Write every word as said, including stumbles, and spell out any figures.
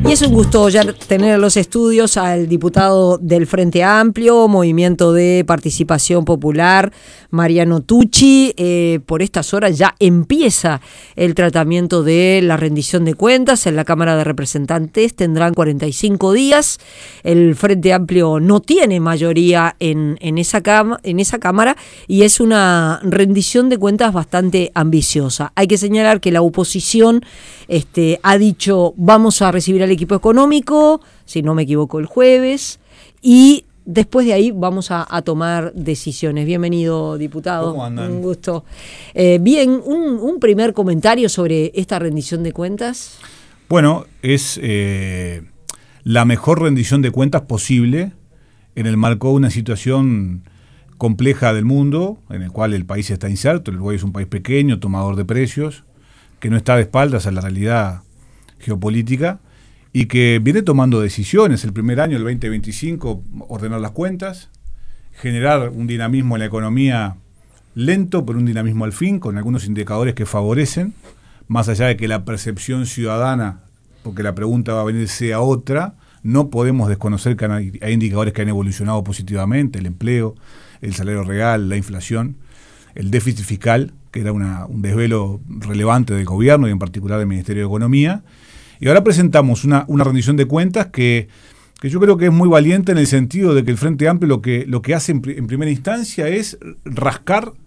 Y es un gusto ya tener en los estudios al diputado del Frente Amplio, Movimiento de Participación Popular, Mariano Tucci. Eh, por estas horas ya empieza el tratamiento de la rendición de cuentas en la Cámara de Representantes. Tendrán cuarenta y cinco días. El Frente Amplio no tiene mayoría en, en, esa, cam- en esa Cámara y es una rendición de cuentas bastante ambiciosa. Hay que señalar que la oposición este, ha dicho vamos a recibir al equipo económico, si no me equivoco, el jueves, y después de ahí vamos a, a tomar decisiones. Bienvenido, diputado. ¿Cómo andan? Un gusto. Eh, bien, un, un primer comentario sobre esta rendición de cuentas. Bueno, es eh, la mejor rendición de cuentas posible en el marco de una situación compleja del mundo, en el cual el país está inserto. El Uruguay es un país pequeño, tomador de precios, que no está de espaldas a la realidad geopolítica y que viene tomando decisiones. El primer año, el veinte veinticinco, ordenar las cuentas, generar un dinamismo en la economía lento, pero un dinamismo al fin, con algunos indicadores que favorecen, más allá de que la percepción ciudadana, porque la pregunta va a venir, sea otra. No podemos desconocer que hay indicadores que han evolucionado positivamente: el empleo, el salario real, la inflación, el déficit fiscal, que era una, un desvelo relevante del gobierno y en particular del Ministerio de Economía. Y ahora presentamos una, una rendición de cuentas que, que yo creo que es muy valiente en el sentido de que el Frente Amplio lo que, lo que hace en, pr- en primera instancia es rascar